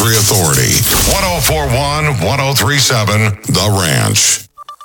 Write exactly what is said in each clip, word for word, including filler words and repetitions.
Authority. one oh four one, one oh three seven, The Ranch.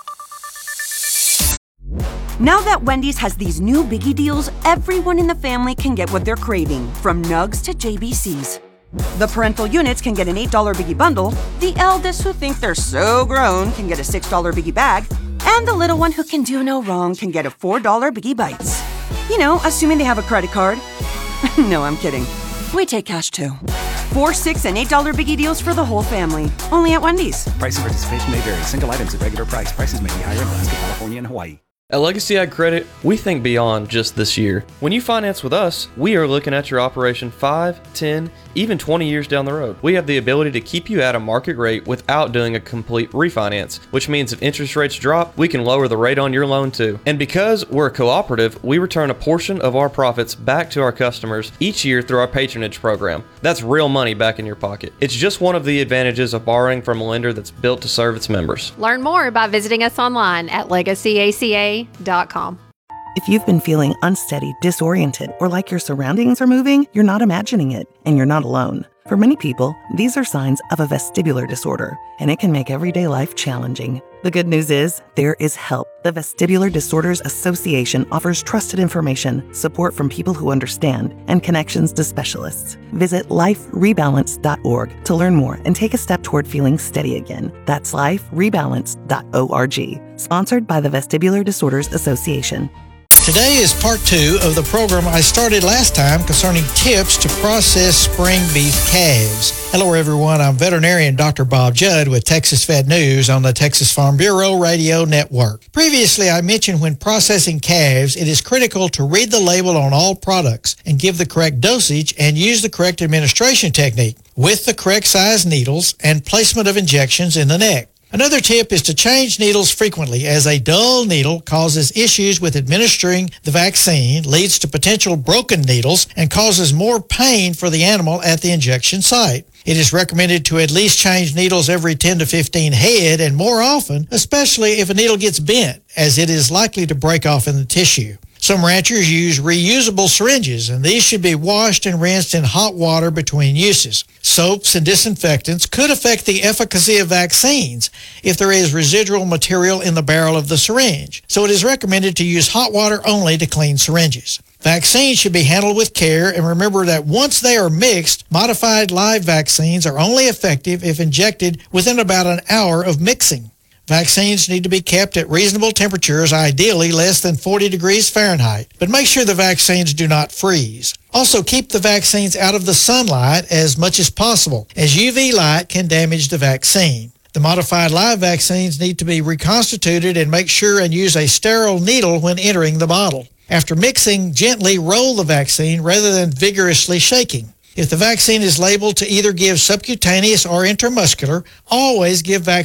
Now that Wendy's has these new biggie deals, everyone in the family can get what they're craving, from nugs to J B Cs. The parental units can get an eight dollar biggie bundle, the eldest who think they're so grown can get a six dollar biggie bag, and the little one who can do no wrong can get a four dollar biggie bites. You know, assuming they have a credit card. No, I'm kidding. We take cash too. Four, six, and eight dollar biggie deals for the whole family. Only at Wendy's. Price and participation may vary. Single items at regular price. Prices may be higher in Alaska, California, and Hawaii. At Legacy Ag Credit, we think beyond just this year. When you finance with us, we are looking at your operation five, ten, even twenty years down the road. We have the ability to keep you at a market rate without doing a complete refinance, which means if interest rates drop, we can lower the rate on your loan too. And because we're a cooperative, we return a portion of our profits back to our customers each year through our patronage program. That's real money back in your pocket. It's just one of the advantages of borrowing from a lender that's built to serve its members. Learn more by visiting us online at legacy A C A dot com. If you've been feeling unsteady, disoriented, or like your surroundings are moving, you're not imagining it, and you're not alone. For many people, these are signs of a vestibular disorder, and it can make everyday life challenging. The good news is, there is help. The Vestibular Disorders Association offers trusted information, support from people who understand, and connections to specialists. Visit life rebalance dot org to learn more and take a step toward feeling steady again. That's life rebalance dot org. Sponsored by the Vestibular Disorders Association. Today is part two of the program I started last time concerning tips to process spring beef calves. Hello, everyone. I'm veterinarian Doctor Bob Judd with Texas Vet News on the Texas Farm Bureau Radio Network. Previously, I mentioned when processing calves, it is critical to read the label on all products and give the correct dosage and use the correct administration technique with the correct size needles and placement of injections in the neck. Another tip is to change needles frequently, as a dull needle causes issues with administering the vaccine, leads to potential broken needles, and causes more pain for the animal at the injection site. It is recommended to at least change needles every ten to fifteen head, and more often, especially if a needle gets bent, as it is likely to break off in the tissue. Some ranchers use reusable syringes, and these should be washed and rinsed in hot water between uses. Soaps and disinfectants could affect the efficacy of vaccines if there is residual material in the barrel of the syringe, so it is recommended to use hot water only to clean syringes. Vaccines should be handled with care, and remember that once they are mixed, modified live vaccines are only effective if injected within about an hour of mixing. Vaccines need to be kept at reasonable temperatures, ideally less than forty degrees Fahrenheit, but make sure the vaccines do not freeze. Also, keep the vaccines out of the sunlight as much as possible, as U V light can damage the vaccine. The modified live vaccines need to be reconstituted, and make sure and use a sterile needle when entering the bottle. After mixing, gently roll the vaccine rather than vigorously shaking. If the vaccine is labeled to either give subcutaneous or intramuscular, always give vaccine